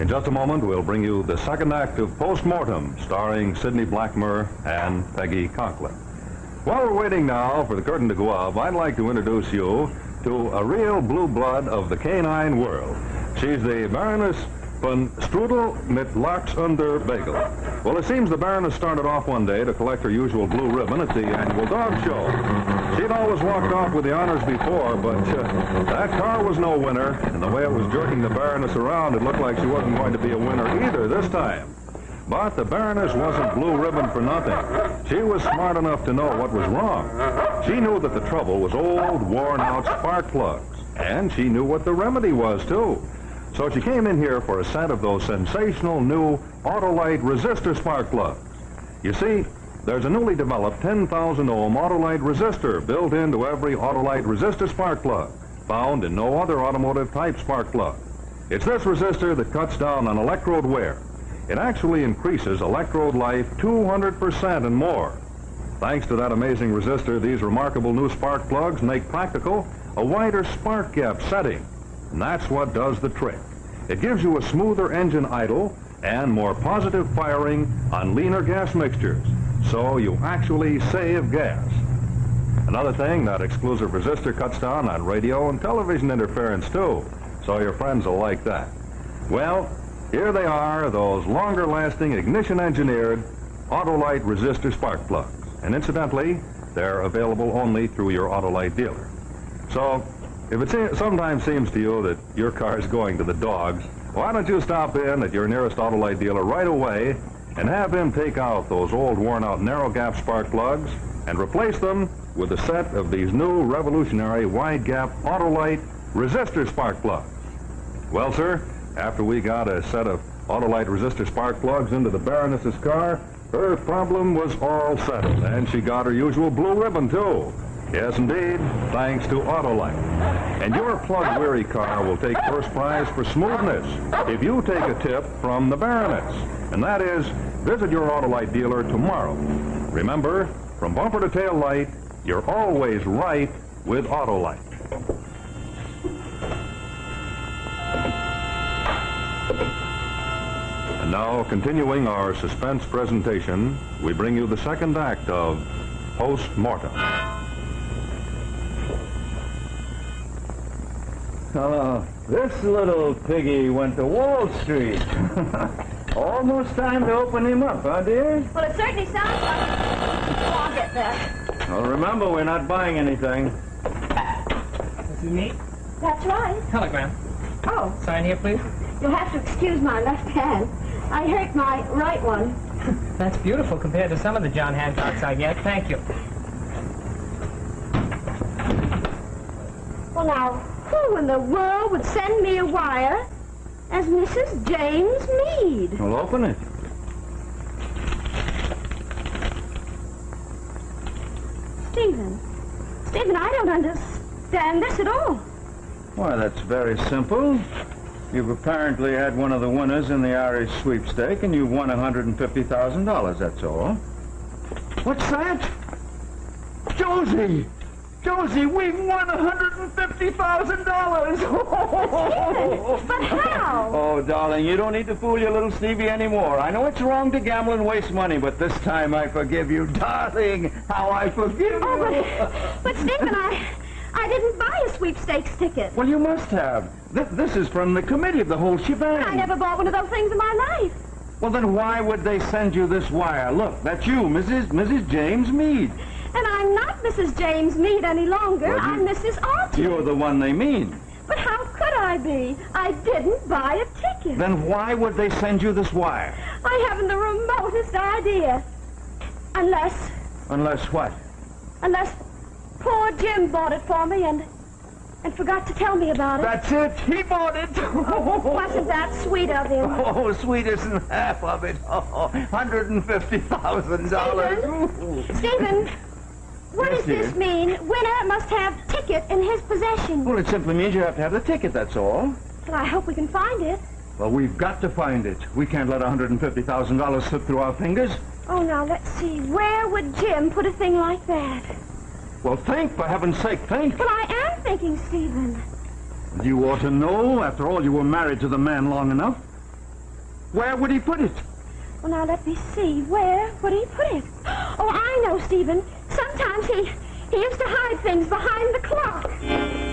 In just a moment, we'll bring you the second act of Postmortem, starring Sidney Blackmer and Peggy Conklin. While we're waiting now for the curtain to go up, I'd like to introduce you to a real blue blood of the canine world. She's the Baroness von Strudel mit Lachsunder Bagel. Well, it seems the Baroness started off one day to collect her usual blue ribbon at the annual dog show. She'd always walked off with the honors before, but that car was no winner, and the way it was jerking the Baroness around, it looked like she wasn't going to be a winner either this time. But the Baroness wasn't blue ribbon for nothing. She was smart enough to know what was wrong. She knew that the trouble was old, worn-out spark plugs, and she knew what the remedy was, too. So she came in here for a set of those sensational new Autolite resistor spark plugs. You see, there's a newly developed 10,000 ohm Autolite resistor built into every Autolite resistor spark plug, found in no other automotive type spark plug. It's this resistor that cuts down on electrode wear. It actually increases electrode life 200% and more. Thanks to that amazing resistor, these remarkable new spark plugs make practical a wider spark gap setting. And that's what does the trick. It gives you a smoother engine idle and more positive firing on leaner gas mixtures, so you actually save gas. Another thing, that exclusive resistor cuts down on radio and television interference too, so your friends will like that. Well, here they are, those longer-lasting, ignition-engineered Autolite resistor spark plugs. And incidentally, they're available only through your Autolite dealer. So, if it sometimes seems to you that your car's going to the dogs, why don't you stop in at your nearest Autolite dealer right away and have him take out those old worn-out narrow-gap spark plugs and replace them with a set of these new revolutionary wide-gap Autolite resistor spark plugs. Well, sir, after we got a set of Autolite resistor spark plugs into the Baroness's car, her problem was all settled, and she got her usual blue ribbon, too. Yes, indeed, thanks to Autolite. And your plug-weary car will take first prize for smoothness if you take a tip from the Baroness. And that is, visit your Autolite dealer tomorrow. Remember, from bumper to tail light, you're always right with Autolite. And now, continuing our suspense presentation, we bring you the second act of Postmortem. This little piggy went to Wall Street. Almost time to open him up, huh, dear? Well, it certainly sounds like it. Oh, I'll get that. Well, remember, we're not buying anything. This is me. That's right. Telegram. Oh, Sign here, please. you'll have to excuse my left hand. I hurt my right one. That's beautiful compared to some of the John Hancocks I get. Thank you. Well, now, who in the world would send me a wire as Mrs. James Mead? Well, open it. Stephen, I don't understand this at all. Why, that's very simple. You've apparently had one of the winners in the Irish sweepstake, and you've won $150,000, that's all. What's that? Josie! Josie, we've won $150,000! But how? Oh, darling, you don't need to fool your little Stevie anymore. I know it's wrong to gamble and waste money, but this time I forgive you. Darling, how I forgive you. Oh, but Stephen, I didn't buy a sweepstakes ticket. Well, you must have. This is from the committee of the whole shebang. I never bought one of those things in my life. Well, then why would they send you this wire? Look, that's you, Mrs. James Mead. And I'm not Mrs. James Mead any longer. Well, I'm Mrs. Alton. You're the one they mean. But how could I be? I didn't buy a ticket. Then why would they send you this wire? I haven't the remotest idea. Unless Unless what? poor Jim bought it for me and forgot to tell me about it. That's it. He bought it. Wasn't that sweet of him? Oh, sweet isn't half of it. Oh, $150,000. Stephen, what Yes, does this dear? mean? Winner must have ticket in his possession. Well, it simply means you have to have the ticket, that's all. Well, I hope we can find it. Well, we've got to find it. We can't let $150,000 slip through our fingers. Oh, now, let's see. Where would Jim put a thing like that? Well, think, for heaven's sake, think. Well, I am thinking, Stephen. You ought to know. After all, you were married to the man long enough. Where would he put it? Well, now, let me see. Where would he put it? Oh, I know, Stephen. Sometimes he used to hide things behind the clock.